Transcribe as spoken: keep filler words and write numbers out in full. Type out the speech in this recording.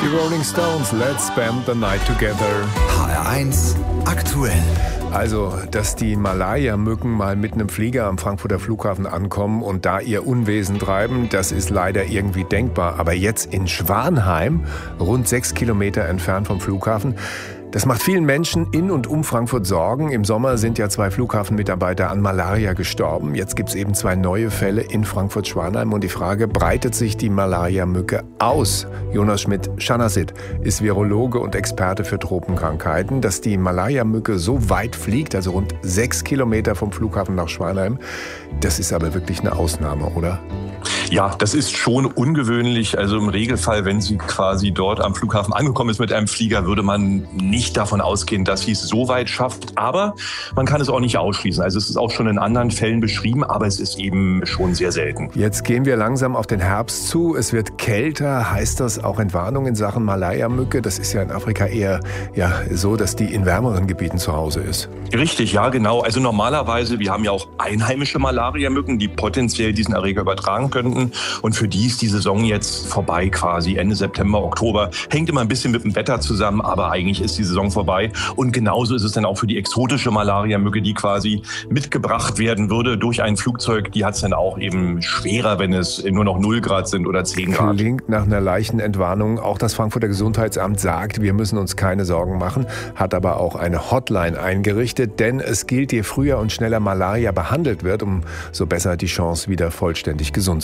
Die Rolling Stones, Let's Spend the Night Together. H R eins aktuell. Also, dass die Malaria-Mücken mal mit einem Flieger am Frankfurter Flughafen ankommen und da ihr Unwesen treiben, das ist leider irgendwie denkbar. Aber jetzt in Schwanheim, rund sechs Kilometer entfernt vom Flughafen, das macht vielen Menschen in und um Frankfurt Sorgen. Im Sommer sind ja zwei Flughafenmitarbeiter an Malaria gestorben. Jetzt gibt es eben zwei neue Fälle in Frankfurt-Schwanheim. Und die Frage, breitet sich die Malaria-Mücke aus? Jonas Schmidt-Schanasit ist Virologe und Experte für Tropenkrankheiten. Dass die Malaria-Mücke so weit fliegt, also rund sechs Kilometer vom Flughafen nach Schwanheim, das ist aber wirklich eine Ausnahme, oder? Ja, das ist schon ungewöhnlich. Also im Regelfall, wenn sie quasi dort am Flughafen angekommen ist mit einem Flieger, würde man nicht davon ausgehen, dass sie es so weit schafft. Aber man kann es auch nicht ausschließen. Also es ist auch schon in anderen Fällen beschrieben, aber es ist eben schon sehr selten. Jetzt gehen wir langsam auf den Herbst zu. Es wird kälter. Heißt das auch Entwarnung in Sachen Malaria-Mücke? Das ist ja in Afrika eher ja, so, dass die in wärmeren Gebieten zu Hause ist. Richtig, ja genau. Also normalerweise, wir haben ja auch einheimische Malaria-Mücken, die potenziell diesen Erreger übertragen könnten. Und für die ist die Saison jetzt vorbei quasi, Ende September, Oktober. Hängt immer ein bisschen mit dem Wetter zusammen, aber eigentlich ist die Saison vorbei. Und genauso ist es dann auch für die exotische Malaria-Mücke, die quasi mitgebracht werden würde durch ein Flugzeug. Die hat es dann auch eben schwerer, wenn es nur noch null Grad sind oder zehn Grad. Klingt nach einer leichten Entwarnung. Auch das Frankfurter Gesundheitsamt sagt, wir müssen uns keine Sorgen machen, hat aber auch eine Hotline eingerichtet. Denn es gilt, je früher und schneller Malaria behandelt wird, umso besser die Chance, wieder vollständig gesund zu werden.